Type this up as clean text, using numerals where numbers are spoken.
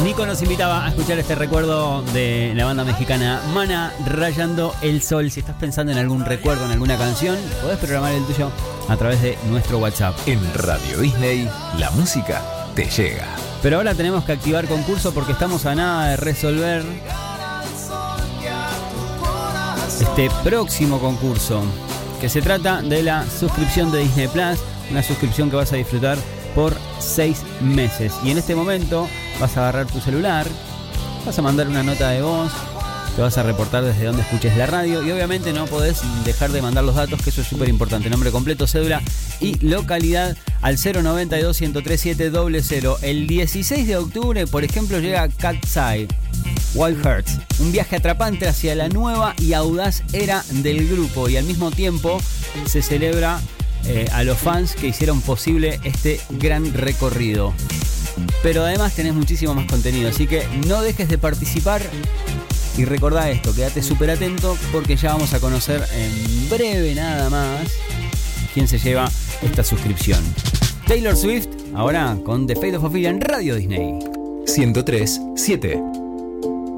Nico nos invitaba a escuchar este recuerdo de la banda mexicana Maná, Rayando el Sol. Si estás pensando en algún recuerdo, en alguna canción, podés programar el tuyo a través de nuestro WhatsApp. En Radio Disney, la música te llega. Pero ahora tenemos que activar concurso porque estamos a nada de resolver este próximo concurso, que se trata de la suscripción de Disney Plus, una suscripción que vas a disfrutar por 6 meses. Y en este momento vas a agarrar tu celular, vas a mandar una nota de voz, te vas a reportar desde donde escuches la radio y obviamente no podés dejar de mandar los datos, que eso es súper importante: nombre completo, cédula y localidad al 092-103-700. El 16 de octubre, por ejemplo, llega Cat's Eye Wild Hearts, un viaje atrapante hacia la nueva y audaz era del grupo, y al mismo tiempo se celebra a los fans que hicieron posible este gran recorrido. Pero además tenés muchísimo más contenido, así que no dejes de participar. Y recordá esto, quédate súper atento porque ya vamos a conocer en breve nada más quién se lleva esta suscripción. Taylor Swift, ahora con The Fate of Ophelia en Radio Disney 103.7.